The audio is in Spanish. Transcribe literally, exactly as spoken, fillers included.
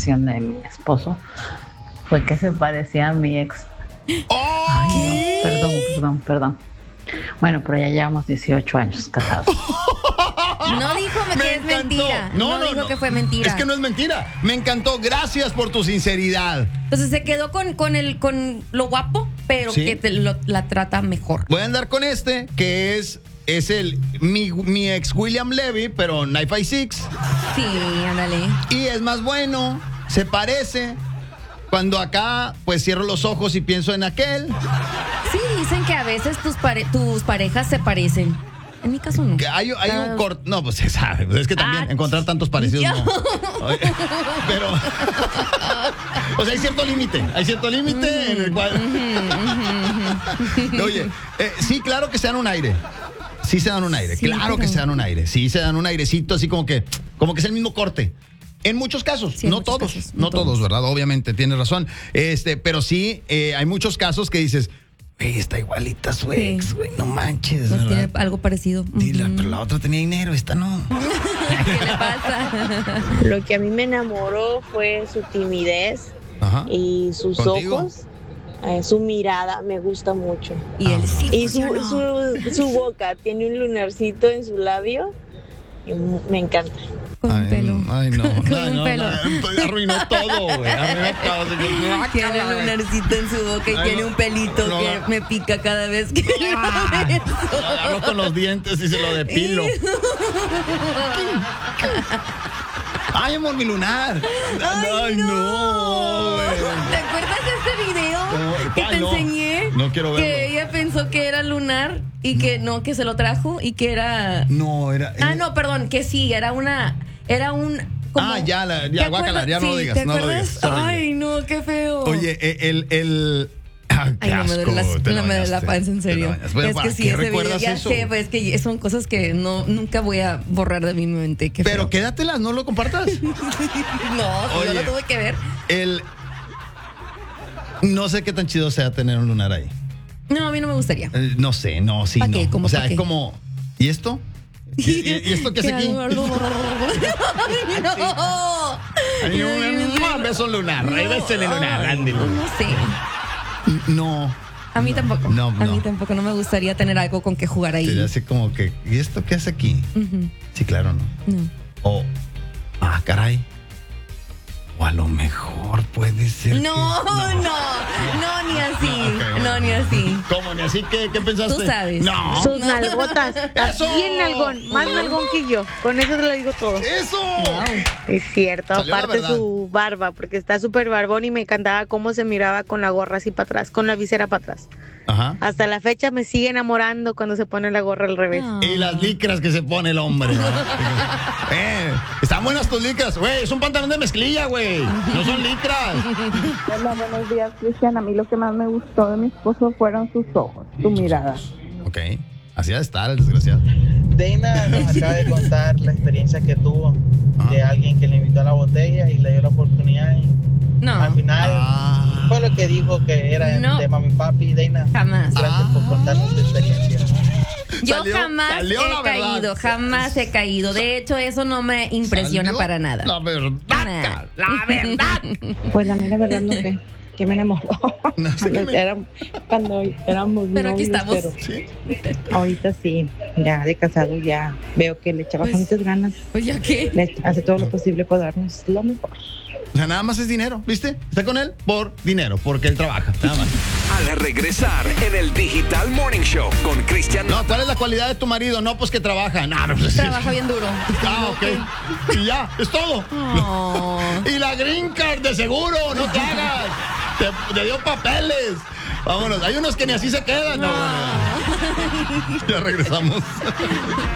impresión de mi esposo fue que se parecía a mi ex. ¡Oh! Ay, no, perdón, perdón, perdón. Bueno, pero ya llevamos dieciocho años casados. No dijo que Me es encantó. mentira. No, No, no, dijo no. que fue mentira. Es que no es mentira. Me encantó. Gracias por tu sinceridad. Entonces se quedó con, con, el, con lo guapo, pero Sí. que te lo- la trata mejor. Voy a andar con este, que es, es el mi, mi ex William Levy, pero Knife Five Six. Sí, ándale. Y es más bueno, se parece. Cuando acá, pues cierro los ojos y pienso en aquel. Sí, dicen que a veces tus, pare- tus parejas se parecen. En mi caso no. Que hay, hay un Ah. corte. No, pues se sabe. Es que también Ah, encontrar tantos parecidos ya. no. Oye, pero. O sea, hay cierto límite. Hay cierto límite en el cual. Oye, eh, sí, claro que se dan un aire. Sí se dan un aire. Sí, claro que pero- se dan un aire. Sí se dan un airecito así como que, como que es el mismo corte. En muchos casos, Sí, en no muchos todos, casos, no no todos, todos. ¿verdad? Obviamente, tienes razón. Este, pero sí, eh, hay muchos casos que dices, güey, está igualita a su Sí. ex, güey, no manches, Pues ¿verdad? tiene algo parecido. Sí, la- Ujú. pero la otra tenía dinero, esta no. ¿Qué le pasa? Lo que a mí me enamoró fue su timidez Ajá. y sus ¿Contigo? ojos, eh, su mirada me gusta mucho. Y él sí Y su, funcionó. su, su boca tiene un lunarcito en su labio y m- me encanta. Con un Ay, pelo. Ay, no. Con Ay, un no, pelo. no, arruinó todo, güey. Arruinó todo. Tiene un lunarcito en su boca y Ay, tiene no. un pelito No. que me pica cada vez que Ah, lo beso. Agarró con los dientes y se lo depilo. Ay, amor, mi lunar. Ay, no, güey. ¿Te acuerdas de este video No, que ¿cuál? te No. enseñé? No quiero Que verlo. ella pensó que era lunar y que no, que se lo trajo y que era... No, era. Ah, no, perdón, que sí, era una... Era un... como- Ah, ya, la- ¿te ya, guácala, acuerdas? ya no lo Sí, digas, ¿te no lo acuerdas? digas, sorry. Ay, no, qué feo. Oye, eh, el. el ah, qué Ay, no me duele, asco, las- te no me duele la bañaste, panza, en te serio. bañas. Bueno, Es ¿para que sí, qué ese video, recuerdas ya eso? sé, pues es que son cosas que no, nunca voy a borrar de mi mente. Qué Pero feo. quédatelas, no lo compartas. No, si Oye. yo lo tuve que ver. El. No sé qué tan chido sea tener un lunar ahí. No, a mí no me gustaría. Eh, no sé, no, sí, ¿Pa' no. qué? ¿Cómo o sea, pa' es qué? como. ¿Y esto? ¿Y, y- y esto qué hace aquí? no. Ay, un, un beso lunar. Ahí beso en el lunar, Ay, ándale. no sé. No. A mí tampoco. No, A no. mí tampoco. No me gustaría tener algo con que jugar ahí. Te hace como que. ¿Y esto qué hace aquí? Ujú. Sí, claro, no. No. O. Ah, caray. O a lo mejor puede ser. No, que- no, no, ni así. No, ok, bueno. No, ni así. ¿Cómo? ¿Ni así? ¿Qué, qué pensaste? Tú sabes. No. Sus nalgotas, ¡Eso! bien nalgón, más nalgón que yo. Con eso te lo digo todo. ¡Eso! Es cierto, Salió la aparte verdad. su barba, porque está súper barbón y me encantaba cómo se miraba con la gorra así para atrás, con la visera para atrás. Ajá. Hasta la fecha me sigue enamorando cuando se pone la gorra al revés. Ah. Y las licras que se pone el hombre. ¿no? eh, están buenas tus licras, güey. Es un pantalón de mezclilla, güey. No son licras. Hola, buenos días, Cristian. A mí lo que más me gustó de mi esposo fueron sus ojos, su mirada. Ok. Así ha de estar el desgraciado. Dana nos acaba de contar la experiencia que tuvo Ajá. de alguien que le invitó a la botella y le dio la oportunidad y No, al final Ah. fue lo que dijo que era No. de mami papi. Dana, jamás. gracias por contarnos tu experiencia. Yo Salió- jamás salió la he verdad. caído, jamás he caído. De hecho, eso no me impresiona Salió para nada. La verdad. Nada. La verdad. Pues la mera verdad no sé, que me enamoró. No sé qué me- Era- cuando éramos Pero aquí novios, estamos. pero Sí. ahorita sí, ya de casado ya veo que le echaba Pues- muchas ganas, Pues ya que. le hace todo lo posible por darnos lo mejor. O sea, nada más es dinero, ¿viste? Está con él por dinero, porque él trabaja, nada más. Al regresar en el Digital Morning Show con Cristian. No, ¿cuál es la cualidad de tu marido? No, pues que trabaja. No, no, pues, Trabaja bien duro. Ah, ok. Y ya, es todo. Oh. Y la green card de seguro, no te hagas. Te, te dio papeles. Vámonos, hay unos que ni así se quedan. No, bueno, ya regresamos.